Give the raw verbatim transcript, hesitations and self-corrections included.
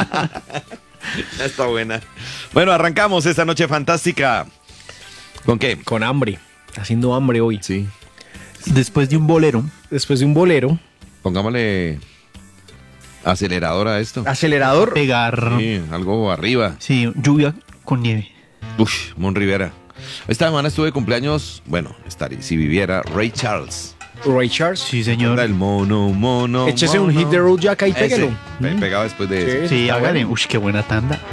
Está buena. Bueno, arrancamos esta noche fantástica. ¿Con qué? Con hambre. Haciendo hambre hoy. Sí. Después de un bolero. Después de un bolero. Pongámosle acelerador a esto. Acelerador. Pegar. Sí, algo arriba. Sí, lluvia con nieve. Ush, Mon Rivera. Esta semana estuve de cumpleaños, bueno, estaría, si viviera, Ray Charles. Ray Charles. Sí, señor. El mono, mono. Échese mono. un hit de Road Jack ahí, Ese, pégalo. pe- Mm. pegado después de eso. Sí. Sí, está hágale. bueno. Uy, qué buena tanda.